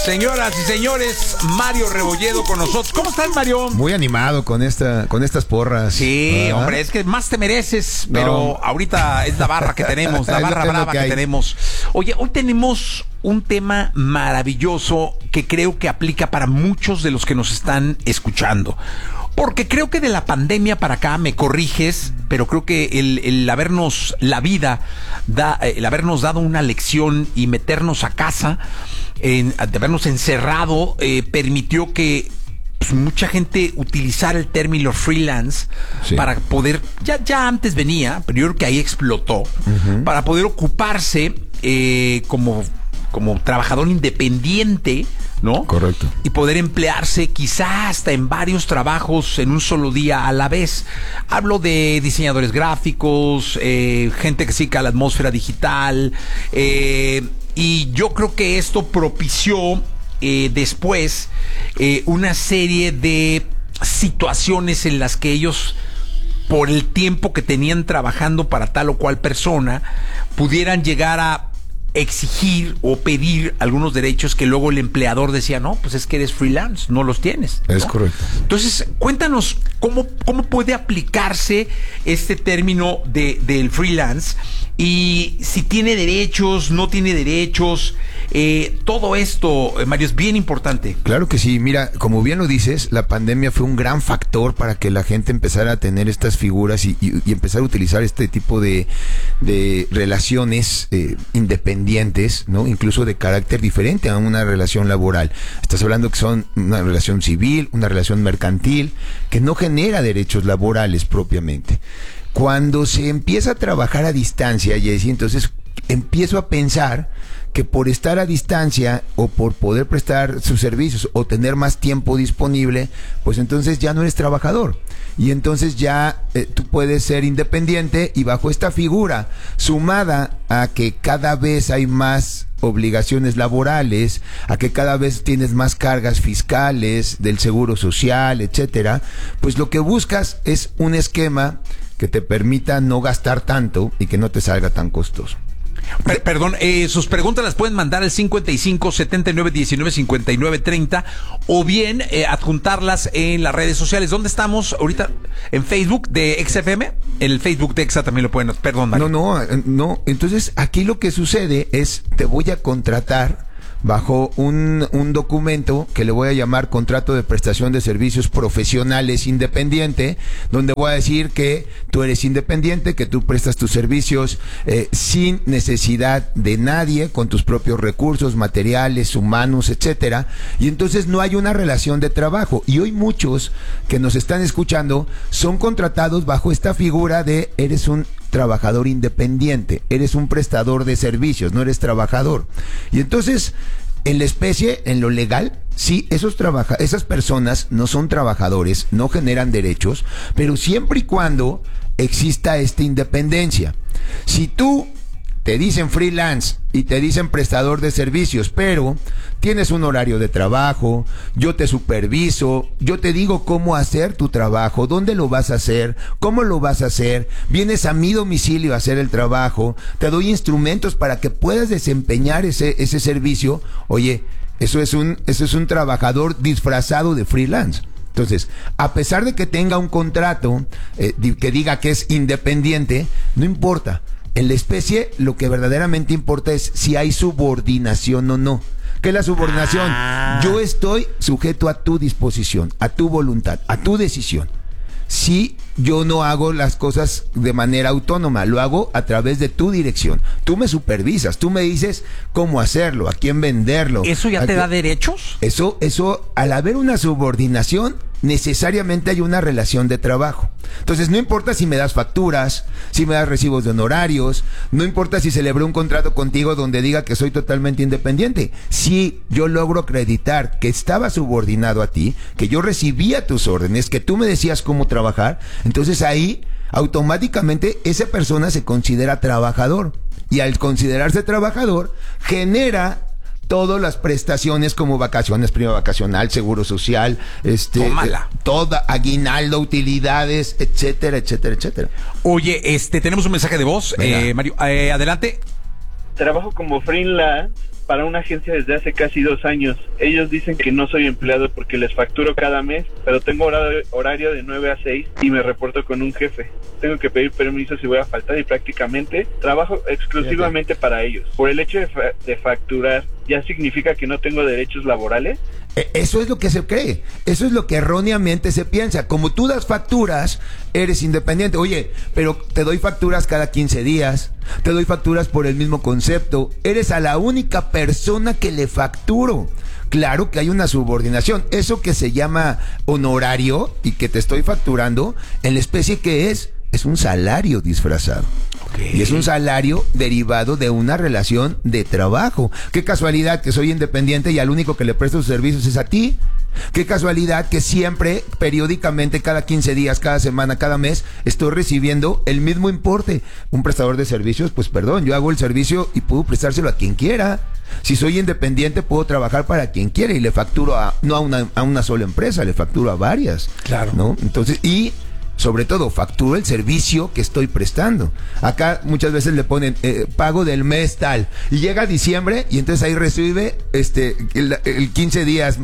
Señoras y señores, Mario Rebolledo con nosotros. ¿Cómo estás, Mario? Muy animado con estas porras. Sí, hombre, es que más te mereces, pero ahorita es la barra que tenemos, la barra brava que tenemos. Oye, hoy tenemos un tema maravilloso que creo que aplica para muchos de los que nos están escuchando. Porque creo que de la pandemia para acá, me corriges, pero creo que el habernos, el habernos dado una lección y meternos a casa, de habernos encerrado, permitió que mucha gente utilizara el término freelance para poder, ya antes venía, pero yo creo que ahí explotó, para poder ocuparse como trabajador independiente, ¿no? Correcto. Y poder emplearse quizás hasta en varios trabajos en un solo día a la vez. Hablo de diseñadores gráficos, gente que se dedica a la atmósfera digital, y yo creo que esto propició después una serie de situaciones en las que ellos, por el tiempo que tenían trabajando para tal o cual persona, pudieran llegar a exigir o pedir algunos derechos que luego el empleador decía, no, pues es que eres freelance, no los tienes, ¿no? Es correcto. Entonces, cuéntanos cómo puede aplicarse este término del freelance y si tiene derechos, no tiene derechos. Todo esto, Mario, es bien importante. Claro que sí. Mira, como bien lo dices, la pandemia fue un gran factor para que la gente empezara a tener estas figuras y empezar a utilizar este tipo de relaciones independientes, ¿no? Incluso de carácter diferente a una relación laboral. Estás hablando que son una relación civil, una relación mercantil, que no genera derechos laborales propiamente. Cuando se empieza a trabajar a distancia, Jessy, entonces empiezo a pensar que por estar a distancia o por poder prestar sus servicios o tener más tiempo disponible, pues entonces ya no eres trabajador. Y entonces ya tú puedes ser independiente, y bajo esta figura, sumada a que cada vez hay más obligaciones laborales, a que cada vez tienes más cargas fiscales del seguro social, etcétera, pues lo que buscas es un esquema que te permita no gastar tanto y que no te salga tan costoso. Perdón, sus preguntas las pueden mandar al 55 79 19 59 30 o bien adjuntarlas en las redes sociales. ¿Dónde estamos ahorita? ¿En Facebook de XFM? En el Facebook de Exa también lo pueden. Perdón, Mario. No. Entonces, aquí lo que sucede es, te voy a contratar bajo un documento que le voy a llamar contrato de prestación de servicios profesionales independiente, donde voy a decir que tú eres independiente, que tú prestas tus servicios sin necesidad de nadie, con tus propios recursos materiales, humanos, etcétera, y entonces no hay una relación de trabajo. Y hoy muchos que nos están escuchando son contratados bajo esta figura de eres un trabajador independiente, eres un prestador de servicios, no eres trabajador. Y entonces, en la especie, en lo legal, sí, esas personas no son trabajadores, no generan derechos, pero siempre y cuando exista esta independencia. Si tú te dicen freelance y te dicen prestador de servicios, pero tienes un horario de trabajo, yo te superviso, yo te digo cómo hacer tu trabajo, dónde lo vas a hacer, cómo lo vas a hacer, vienes a mi domicilio a hacer el trabajo, te doy instrumentos para que puedas desempeñar ese servicio. Oye, eso es un trabajador disfrazado de freelance. Entonces, a pesar de que tenga un contrato que diga que es independiente, no importa. En la especie, lo que verdaderamente importa es si hay subordinación o no. ¿Qué es la subordinación? Yo estoy sujeto a tu disposición, a tu voluntad, a tu decisión. Si yo no hago las cosas de manera autónoma, lo hago a través de tu dirección. Tú me supervisas, tú me dices cómo hacerlo, a quién venderlo. ¿Eso ya te da derechos? Eso, al haber una subordinación, necesariamente hay una relación de trabajo. Entonces, no importa si me das facturas, si me das recibos de honorarios, no importa si celebré un contrato contigo donde diga que soy totalmente independiente. Si yo logro acreditar que estaba subordinado a ti, que yo recibía tus órdenes, que tú me decías cómo trabajar, entonces ahí automáticamente esa persona se considera trabajador. Y al considerarse trabajador, genera todas las prestaciones como vacaciones, prima vacacional, seguro social, toda aguinaldo, utilidades, etcétera, etcétera, etcétera. Oye, tenemos un mensaje de voz, Mario, adelante. Trabajo como freelance para una agencia desde hace casi 2 años. Ellos dicen que no soy empleado porque les facturo cada mes, pero tengo horario de 9 a 6 y me reporto con un jefe. Tengo que pedir permiso si voy a faltar y prácticamente trabajo exclusivamente para ellos. Por el hecho de facturar, ¿ya significa que no tengo derechos laborales? Eso es lo que se cree, eso es lo que erróneamente se piensa. Como tú das facturas, eres independiente. Oye, pero te doy facturas cada 15 días, te doy facturas por el mismo concepto. Eres a la única persona que le facturo. Claro que hay una subordinación. Eso que se llama honorario y que te estoy facturando, en la especie que es un salario disfrazado. Okay. Y es un salario derivado de una relación de trabajo. Qué casualidad que soy independiente y al único que le presto sus servicios es a ti. Qué casualidad que siempre, periódicamente, cada 15 días, cada semana, cada mes, estoy recibiendo el mismo importe. Un prestador de servicios, pues perdón, yo hago el servicio y puedo prestárselo a quien quiera. Si soy independiente, puedo trabajar para quien quiera y le facturo no a una sola empresa, le facturo a varias. Claro. ¿No? Entonces, sobre todo, facturo el servicio que estoy prestando. Acá muchas veces le ponen pago del mes tal, y llega diciembre y entonces ahí recibe el 15 días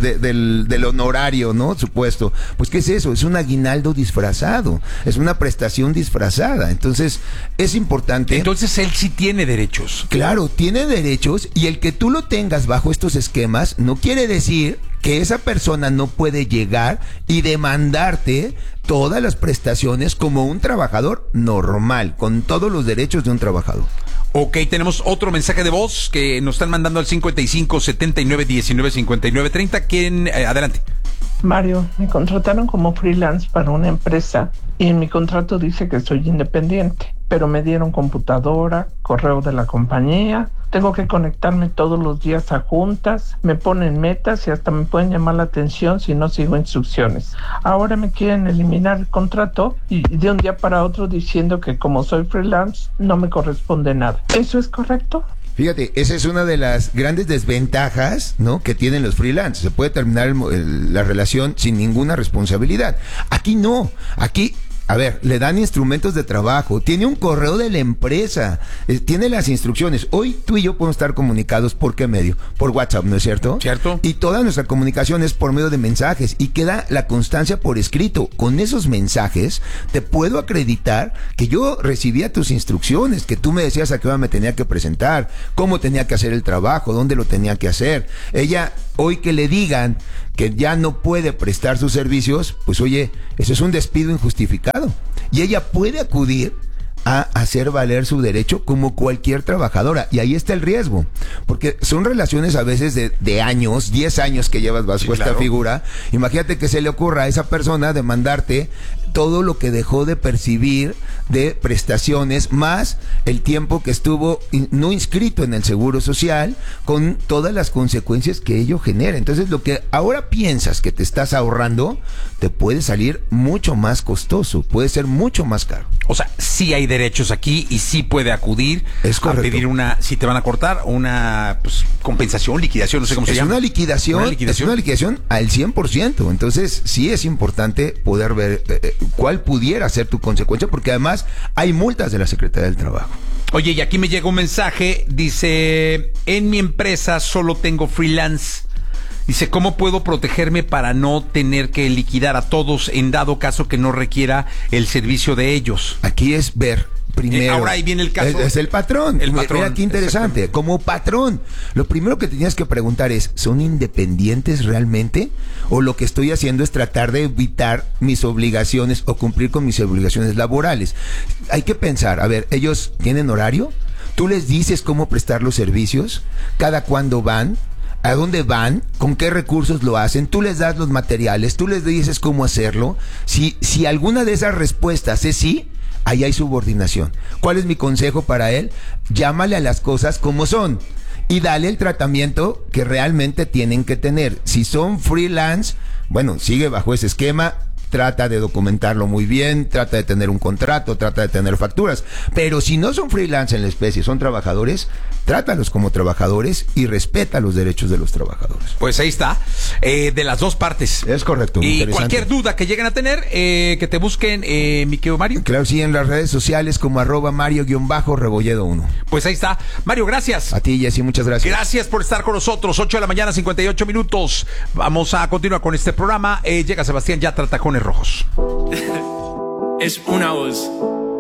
del honorario, ¿no? Supuesto. Pues ¿qué es eso? Es un aguinaldo disfrazado, es una prestación disfrazada. Entonces es importante. Entonces él sí tiene derechos. Claro, tiene derechos, y el que tú lo tengas bajo estos esquemas no quiere decir que esa persona no puede llegar y demandarte todas las prestaciones como un trabajador normal, con todos los derechos de un trabajador. Ok, tenemos otro mensaje de voz que nos están mandando al 55 79 19 59 30. ¿Quién? Adelante. Mario, me contrataron como freelance para una empresa y en mi contrato dice que soy independiente, pero me dieron computadora, correo de la compañía, tengo que conectarme todos los días a juntas, me ponen metas y hasta me pueden llamar la atención si no sigo instrucciones. Ahora me quieren eliminar el contrato y de un día para otro diciendo que como soy freelance no me corresponde nada. ¿Eso es correcto? Fíjate, esa es una de las grandes desventajas, ¿no?, que tienen los freelancers. Se puede terminar la relación sin ninguna responsabilidad. Aquí no, aquí... A ver, le dan instrumentos de trabajo, tiene un correo de la empresa, tiene las instrucciones. Hoy tú y yo podemos estar comunicados, ¿por qué medio? Por WhatsApp, ¿no es cierto? Cierto. Y toda nuestra comunicación es por medio de mensajes y queda la constancia por escrito. Con esos mensajes te puedo acreditar que yo recibía tus instrucciones, que tú me decías a qué hora me tenía que presentar, cómo tenía que hacer el trabajo, dónde lo tenía que hacer. Ella, hoy que le digan que ya no puede prestar sus servicios, pues oye, eso es un despido injustificado. Y ella puede acudir a hacer valer su derecho como cualquier trabajadora. Y ahí está el riesgo, porque son relaciones a veces de años, 10 años que llevas bajo esta figura. Imagínate que se le ocurra a esa persona demandarte todo lo que dejó de percibir de prestaciones, más el tiempo que estuvo no inscrito en el Seguro Social, con todas las consecuencias que ello genera. Entonces, lo que ahora piensas que te estás ahorrando, te puede salir mucho más costoso, puede ser mucho más caro. O sea, sí hay derechos aquí y sí puede acudir a pedir si te van a cortar, una compensación, liquidación, no sé cómo se llama. Es una liquidación al 100%. Entonces, sí es importante poder ver cuál pudiera ser tu consecuencia, porque además hay multas de la Secretaría del Trabajo. Oye, y aquí me llega un mensaje, dice, en mi empresa solo tengo freelance. Dice, ¿cómo puedo protegerme para no tener que liquidar a todos en dado caso que no requiera el servicio de ellos? Aquí es ver primero. Ahora ahí viene el caso. Es el patrón. El patrón. Mira qué interesante. Como patrón, lo primero que tenías que preguntar es, ¿son independientes realmente? ¿O lo que estoy haciendo es tratar de evitar mis obligaciones o cumplir con mis obligaciones laborales? Hay que pensar, a ver, ¿ellos tienen horario? ¿Tú les dices cómo prestar los servicios? ¿Cada cuándo van? ¿A dónde van? ¿Con qué recursos lo hacen? Tú les das los materiales, tú les dices cómo hacerlo. Si alguna de esas respuestas es sí, ahí hay subordinación. ¿Cuál es mi consejo para él? Llámale a las cosas como son y dale el tratamiento que realmente tienen que tener. Si son freelance, bueno, sigue bajo ese esquema. trata de documentarlo muy bien, trata de tener un contrato, trata de tener facturas. Pero si no son freelance en la especie, son trabajadores, trátalos como trabajadores y respeta los derechos de los trabajadores. Pues ahí está, de las dos partes. Es correcto. Y cualquier duda que lleguen a tener, que te busquen, mi querido Mario. Claro, sí, en las redes sociales como @Mario_Rebolledo 1. Pues ahí está. Mario, gracias. A ti, Jessy, muchas gracias. Gracias por estar con nosotros. 8 de la mañana, 58 minutos. Vamos a continuar con este programa. Llega Sebastián Yatra, Tacones Rojos. Es una voz.